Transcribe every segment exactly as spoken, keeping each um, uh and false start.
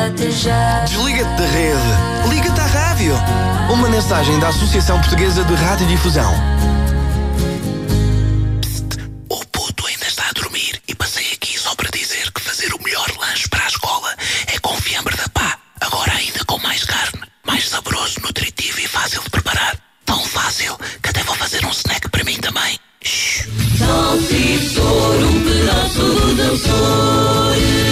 Desliga-te já. Desliga-te da rede. Liga-te à rádio. Uma mensagem da Associação Portuguesa de Radiodifusão. Psst, o puto ainda está a dormir e passei aqui só para dizer que fazer o melhor lanche para a escola é com fiambre da pá. Agora ainda com mais carne, mais saboroso, nutritivo e fácil de preparar. Tão fácil que até vou fazer um snack para mim também. Shhh. Só se for um pedaço de sonho.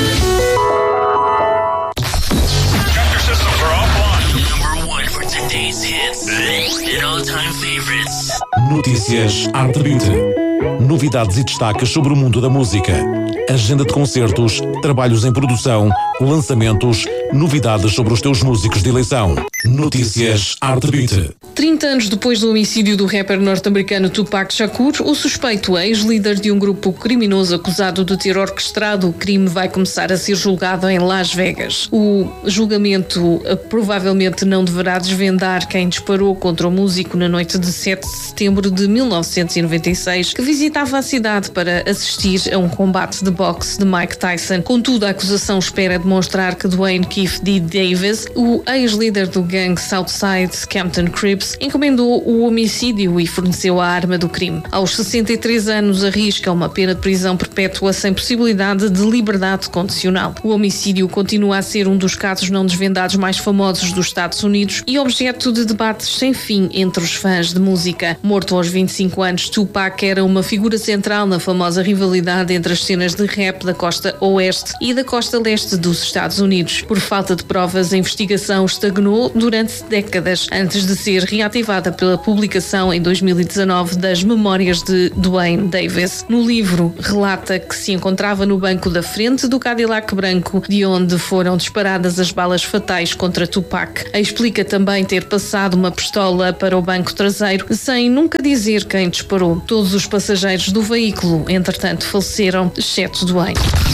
Notícias Arte Beauty. Novidades e destaques sobre o mundo da música. Agenda de concertos, trabalhos em produção, lançamentos, novidades sobre os teus músicos de eleição. Notícias Arte Beauty. trinta anos depois do homicídio do rapper norte-americano Tupac Shakur, o suspeito, ex-líder de um grupo criminoso acusado de ter orquestrado o crime, vai começar a ser julgado em Las Vegas. O julgamento provavelmente não deverá desvendar quem disparou contra o músico na noite de sete de setembro de mil novecentos e noventa e seis, que visitava a cidade para assistir a um combate de boxe de Mike Tyson. Contudo, a acusação espera demonstrar que Duane Keefe D. Davis, o ex-líder do gangue Southside Compton Crips, encomendou o homicídio e forneceu a arma do crime. Aos sessenta e três anos, arrisca uma pena de prisão perpétua sem possibilidade de liberdade condicional. O homicídio continua a ser um dos casos não desvendados mais famosos dos Estados Unidos e objeto de debates sem fim entre os fãs de música. Morto aos vinte e cinco anos, Tupac era uma figura central na famosa rivalidade entre as cenas de rap da costa oeste e da costa leste dos Estados Unidos. Por falta de provas, a investigação estagnou durante décadas, antes de ser reativada pela publicação em dois mil e dezanove das memórias de Duane Davis. No livro, relata que se encontrava no banco da frente do Cadillac branco, de onde foram disparadas as balas fatais contra Tupac. Explica também ter passado uma pistola para o banco traseiro, sem nunca dizer quem disparou. Todos os passageiros do veículo, entretanto, faleceram, exceto Duane.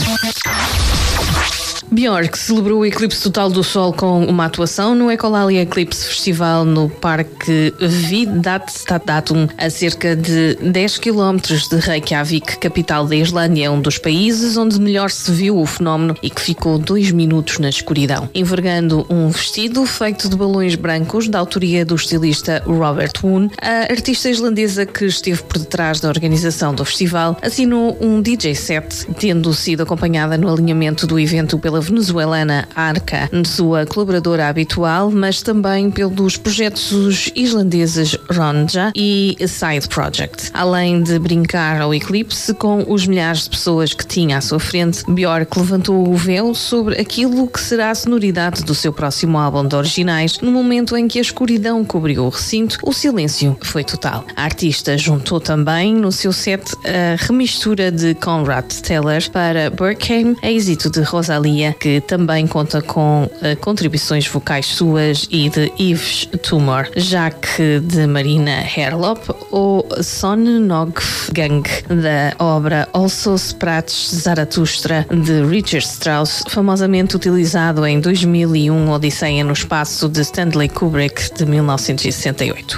Björk celebrou o eclipse total do Sol com uma atuação no Ecolalia Eclipse Festival no Parque Viðastaðatum, a cerca de dez quilómetros de Reykjavik, capital da Islândia, um dos países onde melhor se viu o fenómeno e que ficou dois minutos na escuridão. Envergando um vestido feito de balões brancos da autoria do estilista Robert Woon, a artista islandesa que esteve por detrás da organização do festival assinou um D J set, tendo sido acompanhada no alinhamento do evento pela venezuelana Arca, sua colaboradora habitual, mas também pelos projetos islandeses Ronja e Side Project. Além de brincar ao eclipse com os milhares de pessoas que tinha à sua frente, Björk levantou o véu sobre aquilo que será a sonoridade do seu próximo álbum de originais. No momento em que a escuridão cobriu o recinto, o silêncio foi total. A artista juntou também no seu set a remistura de Conrad Teller para Berghain, êxito de Rosalia, que também conta com uh, contribuições vocais suas e de Yves Tumor, já que de Marina Herlop ou Sonnenoggang da obra Also Sprach Zarathustra de Richard Strauss, famosamente utilizado em dois mil e um Odisseia no Espaço de Stanley Kubrick de mil novecentos e sessenta e oito.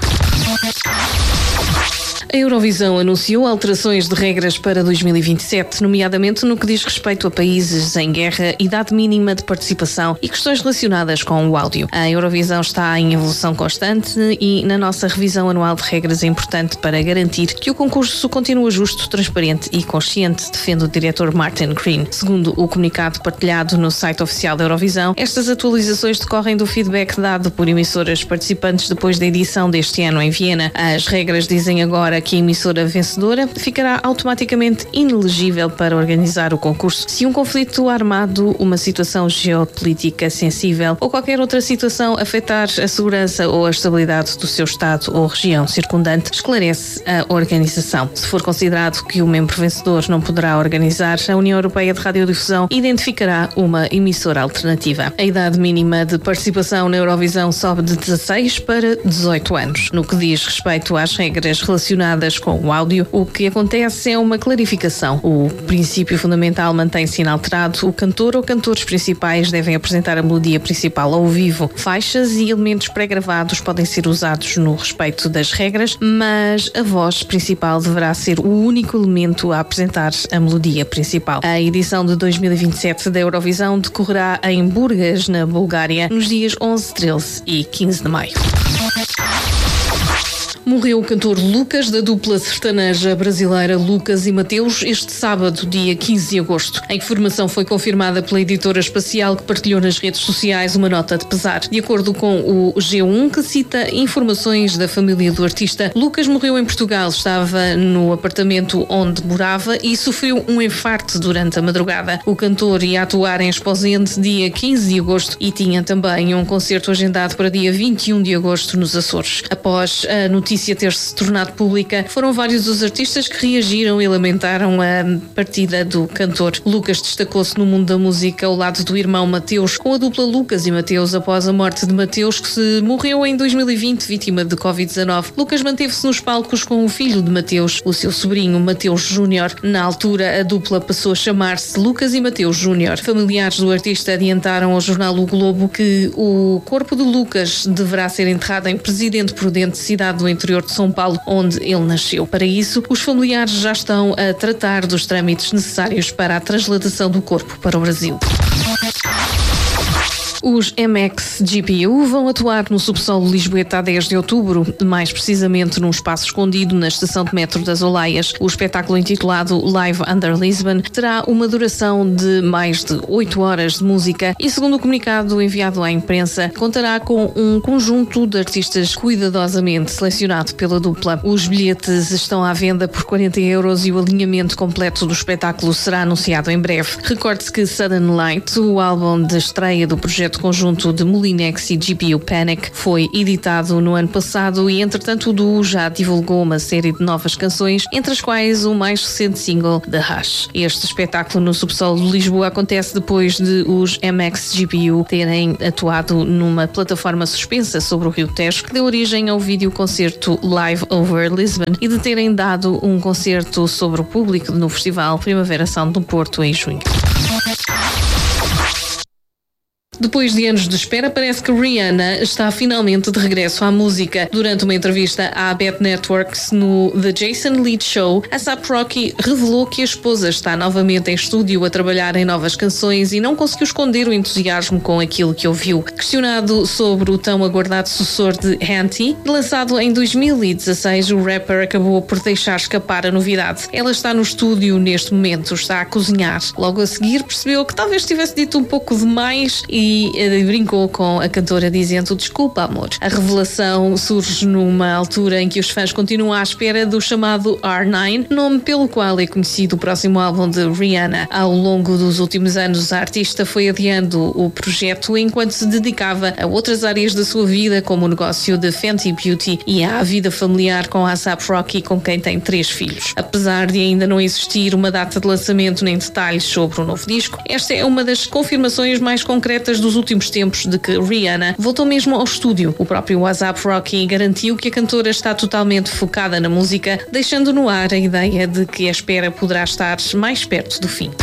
A Eurovisão anunciou alterações de regras para dois mil e vinte e sete, nomeadamente no que diz respeito a países em guerra, idade mínima de participação e questões relacionadas com o áudio. A Eurovisão está em evolução constante e na nossa revisão anual de regras é importante para garantir que o concurso continua justo, transparente e consciente, defende o diretor Martin Green. Segundo o comunicado partilhado no site oficial da Eurovisão, estas atualizações decorrem do feedback dado por emissoras participantes depois da edição deste ano em Viena. As regras dizem agora que a emissora vencedora ficará automaticamente inelegível para organizar o concurso se um conflito armado, uma situação geopolítica sensível ou qualquer outra situação afetar a segurança ou a estabilidade do seu estado ou região circundante, esclarece a organização. Se for considerado que o membro vencedor não poderá organizar, a União Europeia de Radiodifusão identificará uma emissora alternativa. A idade mínima de participação na Eurovisão sobe de dezasseis para dezoito anos. No que diz respeito às regras relacionadas relacionadas com o áudio. O que acontece é uma clarificação. O princípio fundamental mantém-se inalterado. O cantor ou cantores principais devem apresentar a melodia principal ao vivo. Faixas e elementos pré-gravados podem ser usados no respeito das regras, mas a voz principal deverá ser o único elemento a apresentar a melodia principal. A edição de dois mil e vinte e sete da Eurovisão decorrerá em Burgas, na Bulgária, nos dias onze, treze e quinze de maio. Morreu o cantor Lucas, da dupla sertaneja brasileira Lucas e Mateus, este sábado, dia quinze de agosto. A informação foi confirmada pela editora Espacial, que partilhou nas redes sociais uma nota de pesar. De acordo com o G um, que cita informações da família do artista, Lucas morreu em Portugal, estava no apartamento onde morava e sofreu um infarto durante a madrugada. O cantor ia atuar em Esposende dia quinze de agosto e tinha também um concerto agendado para dia vinte e um de agosto nos Açores. Após a notícia ter se tornado pública, foram vários os artistas que reagiram e lamentaram a partida do cantor. Lucas destacou-se no mundo da música ao lado do irmão Mateus, com a dupla Lucas e Mateus, após a morte de Mateus, que se morreu em dois mil e vinte, vítima de covid dezanove. Lucas manteve-se nos palcos com o filho de Mateus, o seu sobrinho Mateus Júnior. Na altura, a dupla passou a chamar-se Lucas e Mateus Júnior. Familiares do artista adiantaram ao jornal O Globo que o corpo de Lucas deverá ser enterrado em Presidente Prudente, cidade do interior de São Paulo, onde ele nasceu. Para isso, os familiares já estão a tratar dos trâmites necessários para a transladação do corpo para o Brasil. Os M X G P U vão atuar no subsolo Lisboeta a dez de outubro, mais precisamente num espaço escondido na estação de metro das Olaias. O espetáculo, intitulado Live Under Lisbon, terá uma duração de mais de oito horas de música e, segundo o comunicado enviado à imprensa, contará com um conjunto de artistas cuidadosamente selecionado pela dupla. Os bilhetes estão à venda por quarenta euros e o alinhamento completo do espetáculo será anunciado em breve. Recorde-se que Sudden Light, o álbum de estreia do projeto conjunto de Molinex e G P U Panic, foi editado no ano passado e, entretanto, o duo já divulgou uma série de novas canções, entre as quais o mais recente single, The Hush. Este espetáculo no subsolo de Lisboa acontece depois de os M X G P U terem atuado numa plataforma suspensa sobre o Rio Tejo, que deu origem ao vídeo-concerto Live Over Lisbon, e de terem dado um concerto sobre o público no Festival Primavera Sound do Porto em junho. Depois de anos de espera, parece que Rihanna está finalmente de regresso à música. Durante uma entrevista à Bet Networks no The Jason Lead Show, A$ap Rocky revelou que a esposa está novamente em estúdio a trabalhar em novas canções e não conseguiu esconder o entusiasmo com aquilo que ouviu. Questionado sobre o tão aguardado sucessor de Henty, lançado em dois mil e dezasseis, o rapper acabou por deixar escapar a novidade. Ela está no estúdio neste momento, está a cozinhar. Logo a seguir percebeu que talvez tivesse dito um pouco demais e E brincou com a cantora dizendo: desculpa, amor. A revelação surge numa altura em que os fãs continuam à espera do chamado R nove, nome pelo qual é conhecido o próximo álbum de Rihanna. Ao longo dos últimos anos, a artista foi adiando o projeto enquanto se dedicava a outras áreas da sua vida, como o negócio de Fenty Beauty e à vida familiar com A$ap Rocky, com quem tem três filhos. Apesar de ainda não existir uma data de lançamento nem detalhes sobre o novo disco, esta é uma das confirmações mais concretas dos últimos tempos de que Rihanna voltou mesmo ao estúdio. O próprio A$ap Rocky garantiu que a cantora está totalmente focada na música, deixando no ar a ideia de que a espera poderá estar mais perto do fim.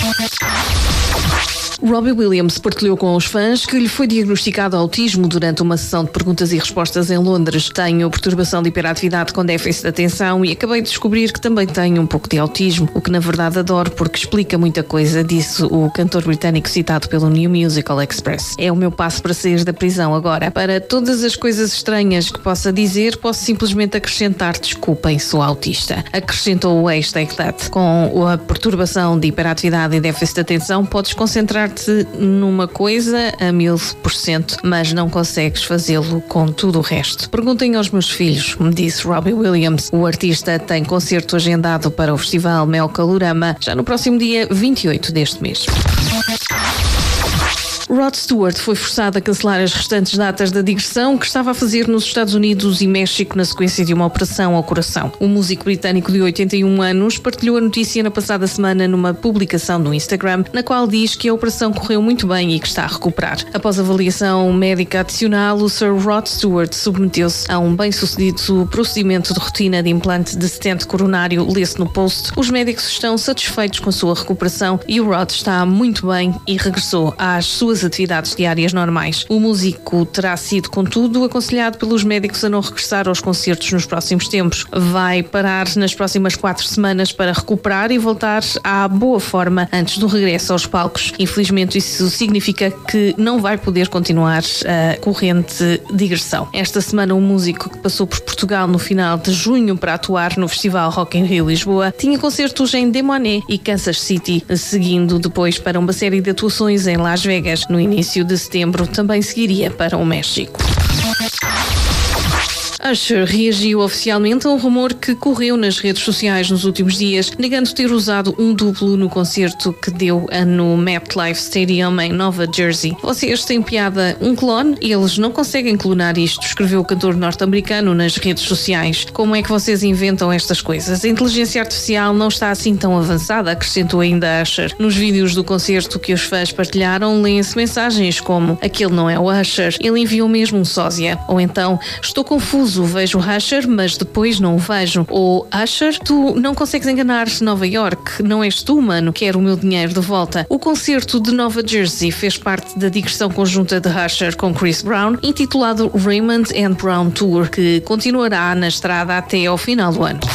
Robbie Williams partilhou com os fãs que lhe foi diagnosticado autismo durante uma sessão de perguntas e respostas em Londres. Tenho perturbação de hiperatividade com déficit de atenção e acabei de descobrir que também tenho um pouco de autismo, o que na verdade adoro porque explica muita coisa, disse o cantor britânico citado pelo New Musical Express. É o meu passo para sair da prisão agora. Para todas as coisas estranhas que possa dizer, posso simplesmente acrescentar: desculpem, sou autista. Acrescentou o hashtag that. Com a perturbação de hiperatividade e déficit de atenção, podes concentrar numa coisa a mil por cento, mas não consegues fazê-lo com tudo o resto. Perguntem aos meus filhos, me disse Robbie Williams. O artista tem concerto agendado para o festival Mel Calorama já no próximo dia vinte e oito deste mês. Rod Stewart foi forçado a cancelar as restantes datas da digressão que estava a fazer nos Estados Unidos e México na sequência de uma operação ao coração. O músico britânico de oitenta e um anos partilhou a notícia na passada semana numa publicação no Instagram, na qual diz que a operação correu muito bem e que está a recuperar. Após avaliação médica adicional, o Sir Rod Stewart submeteu-se a um bem-sucedido procedimento de rotina de implante de stent coronário, lê-se no post. Os médicos estão satisfeitos com a sua recuperação e o Rod está muito bem e regressou às suas atividades diárias normais. O músico terá sido, contudo, aconselhado pelos médicos a não regressar aos concertos nos próximos tempos. Vai parar nas próximas quatro semanas para recuperar e voltar à boa forma antes do regresso aos palcos. Infelizmente, isso significa que não vai poder continuar a corrente digressão. Esta semana, um músico que passou por Portugal no final de junho para atuar no Festival Rock in Rio Lisboa tinha concertos em Des Moines e Kansas City, seguindo depois para uma série de atuações em Las Vegas. No início de setembro, também seguiria para o México. Usher reagiu oficialmente a um rumor que correu nas redes sociais nos últimos dias, negando ter usado um duplo no concerto que deu no MetLife Stadium em Nova Jersey. Vocês têm piada, um clone? Eles não conseguem clonar isto, escreveu o cantor norte-americano nas redes sociais. Como é que vocês inventam estas coisas? A inteligência artificial não está assim tão avançada, acrescentou ainda Usher. Nos vídeos do concerto que os fãs partilharam, leem-se mensagens como: aquele não é o Usher, ele enviou mesmo um sósia. Ou então: estou confuso, vejo Usher, mas depois não o vejo. Ou Usher, tu não consegues enganar Nova York, não és tu, mano, quero o meu dinheiro de volta. O concerto de Nova Jersey fez parte da digressão conjunta de Usher com Chris Brown, intitulado Raymond and Brown Tour, que continuará na estrada até ao final do ano.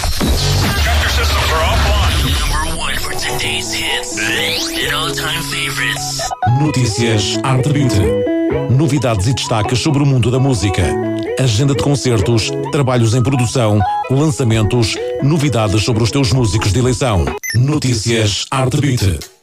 Notícias Arte Beauty. Novidades e destaques sobre o mundo da música. Agenda de concertos, trabalhos em produção, lançamentos, novidades sobre os teus músicos de eleição. Notícias Arte Beauty.